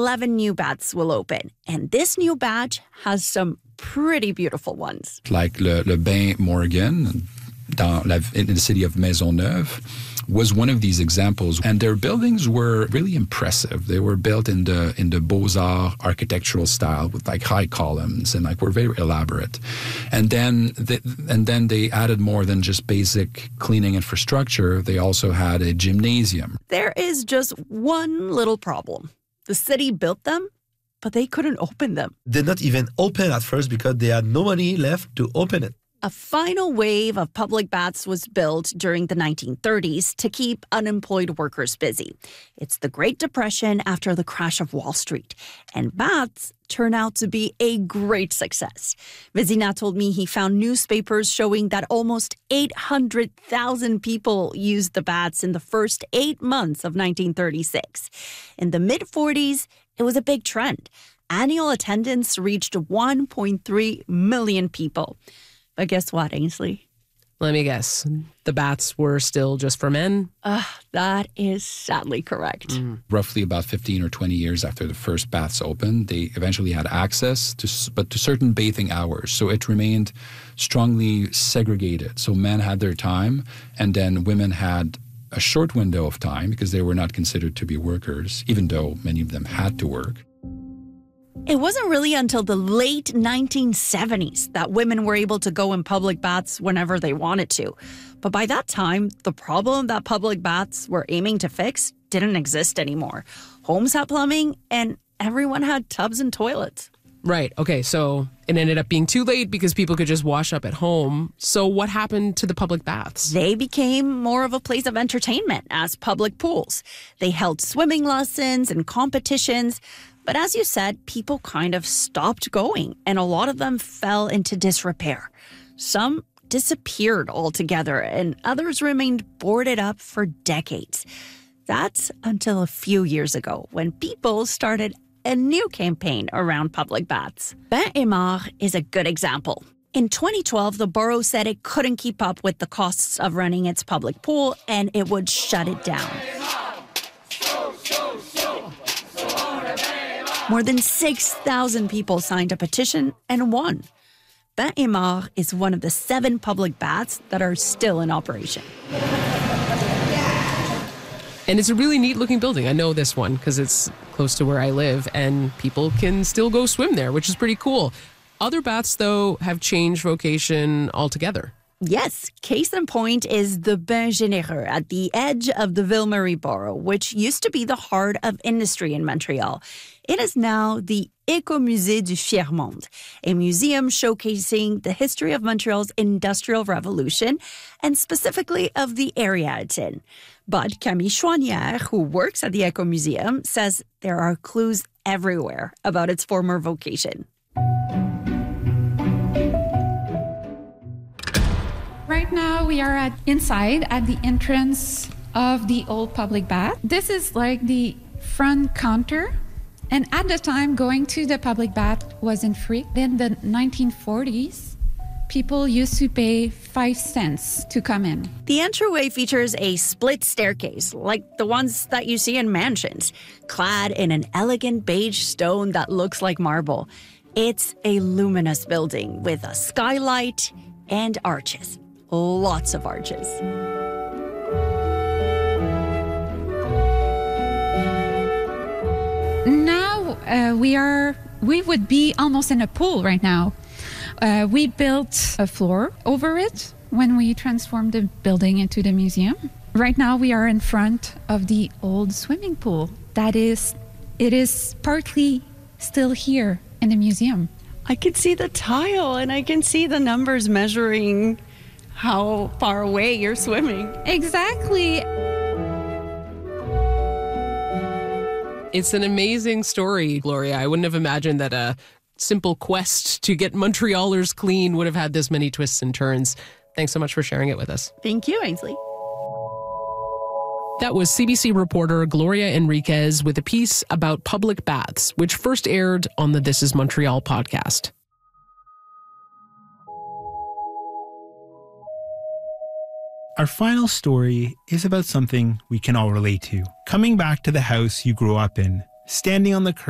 11 new baths will open, and this new batch has some pretty beautiful ones. Like Le Bain Morgan in the city of Maisonneuve was one of these examples, and their buildings were really impressive. They were built in the Beaux-Arts architectural style with like high columns and like were very elaborate. And then they added more than just basic cleaning infrastructure. They also had a gymnasium. There is just one little problem. The city built them, but they couldn't open them. They're not even open at first because they had no money left to open it. A final wave of public baths was built during the 1930s to keep unemployed workers busy. It's the Great Depression after the crash of Wall Street, and baths turn out to be a great success. Vézina told me he found newspapers showing that almost 800,000 people used the baths in the first 8 months of 1936. In the mid-40s, it was a big trend. Annual attendance reached 1.3 million people. But guess what, Ainsley? Let me guess. The baths were still just for men? That is sadly correct. Roughly about 15 or 20 years after the first baths opened, they eventually had access to certain bathing hours. So it remained strongly segregated. So men had their time, and then women had a short window of time because they were not considered to be workers, even though many of them had to work. It wasn't really until the late 1970s that women were able to go in public baths whenever they wanted to. But by that time, the problem that public baths were aiming to fix didn't exist anymore. Homes had plumbing, and everyone had tubs and toilets. Right. Okay. So it ended up being too late because people could just wash up at home. So what happened to the public baths? They became more of a place of entertainment as public pools. They held swimming lessons and competitions. But as you said, people kind of stopped going, and a lot of them fell into disrepair. Some disappeared altogether, and others remained boarded up for decades. That's until a few years ago, when people started a new campaign around public baths. Bain-et-Mar is a good example. In 2012, the borough said it couldn't keep up with the costs of running its public pool, and it would shut it down. More than 6,000 people signed a petition and won. Bain-et-Mar is one of the 7 public baths that are still in operation. And it's a really neat looking building. I know this one because it's close to where I live, and people can still go swim there, which is pretty cool. Other baths, though, have changed vocation altogether. Yes, case in point is the Bain Généreux at the edge of the Ville-Marie borough, which used to be the heart of industry in Montreal. It is now the Écomusée du Tiers-Monde, a museum showcasing the history of Montreal's Industrial Revolution and specifically of the area it's in. But Camille Chouanière, who works at the Écomuseum, says there are clues everywhere about its former vocation. Right now we are inside at the entrance of the old public bath. This is like the front counter. And at the time, going to the public bath wasn't free. In the 1940s, people used to pay 5 cents to come in. The entryway features a split staircase, like the ones that you see in mansions, clad in an elegant beige stone that looks like marble. It's a luminous building with a skylight and arches. Lots of arches. Now we would be almost in a pool right now. We built a floor over it when we transformed the building into the museum. Right now we are in front of the old swimming pool. It is partly still here in the museum. I can see the tile and I can see the numbers measuring how far away you're swimming. Exactly. It's an amazing story, Gloria. I wouldn't have imagined that a simple quest to get Montrealers clean would have had this many twists and turns. Thanks so much for sharing it with us. Thank you, Ainsley. That was CBC reporter Gloria Enriquez with a piece about public baths, which first aired on the This Is Montreal podcast. Our final story is about something we can all relate to. Coming back to the house you grew up in, standing on the curb